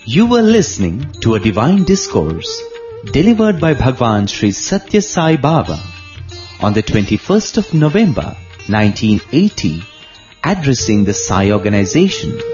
You were listening to a divine discourse delivered by Bhagwan Sri Satya Sai Baba on the 21st of November 1980, addressing the Sai organization.